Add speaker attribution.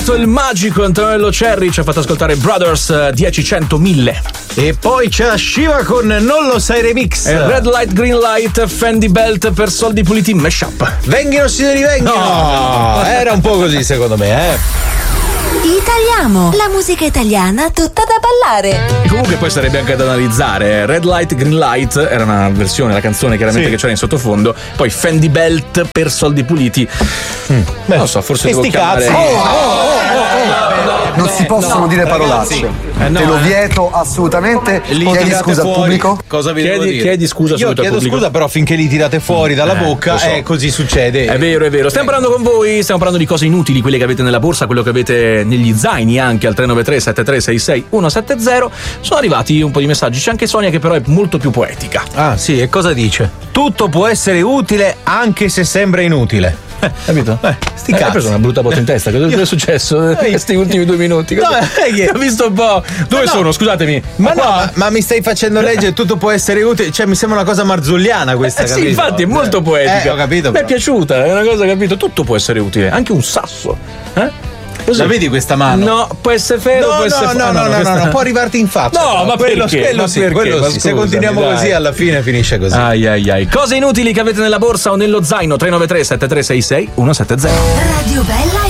Speaker 1: arrivato il magico Antonello Cerri, ci ha fatto ascoltare Brothers 10, 100, 1000.
Speaker 2: E poi c'è la Shiva con Non lo sai remix.
Speaker 1: E Red Light, Green Light, Fendi Belt per soldi puliti, mashup.
Speaker 2: Venghino signori, venghino. No, era un po' così secondo me,
Speaker 3: Italiamo, la musica italiana tutta da ballare.
Speaker 1: E comunque poi sarebbe anche da analizzare. Red Light, Green Light era una versione, la canzone chiaramente che c'era in sottofondo. Poi Fendi Belt per soldi puliti. Beh, non so, forse devo chiamare.
Speaker 4: Non si possono dire parolacce. Te lo vieto assolutamente. Chiedi scusa al pubblico.
Speaker 2: Cosa vi devo dire?
Speaker 1: Chiedi scusa
Speaker 2: Io
Speaker 1: subito al
Speaker 2: chiedo
Speaker 1: pubblico.
Speaker 2: scusa, però finché li tirate fuori dalla bocca, così succede.
Speaker 1: È vero. Stiamo parlando con voi, stiamo parlando di cose inutili, quelle che avete nella borsa, quello che avete negli zaini anche al 393 7366 170. Sono arrivati un po' di messaggi, c'è anche Sonia che però è molto più poetica.
Speaker 2: Ah, sì, e cosa dice? Tutto può essere utile anche se sembra inutile.
Speaker 1: Capito?
Speaker 2: Sti
Speaker 1: Hai
Speaker 2: cazzi.
Speaker 1: preso una brutta botta in testa, cosa è successo questi ultimi 2 minuti?
Speaker 2: No,
Speaker 1: Ho visto un po'. Dove sono? Scusatemi.
Speaker 2: Ma mi stai facendo leggere tutto può essere utile? Cioè, mi sembra una cosa marzulliana questa,
Speaker 1: Sì,
Speaker 2: capito?
Speaker 1: infatti è molto poetica.
Speaker 2: Ho capito.
Speaker 1: Mi è
Speaker 2: però.
Speaker 1: piaciuta, è una cosa, capito? Tutto può essere utile, anche un sasso. Così.
Speaker 2: La vedi questa mano?
Speaker 1: No, può essere ferro, può essere
Speaker 2: No, può arrivarti in faccia.
Speaker 1: No, ma
Speaker 2: quello
Speaker 1: perché?
Speaker 2: sì,
Speaker 1: Ma perché?
Speaker 2: quello
Speaker 1: Ma
Speaker 2: sì. Se
Speaker 1: scusami,
Speaker 2: continuiamo
Speaker 1: dai.
Speaker 2: così, alla fine finisce così.
Speaker 1: Ai. Cose inutili che avete nella borsa o nello zaino. 393 7366 170.
Speaker 3: Radio Bella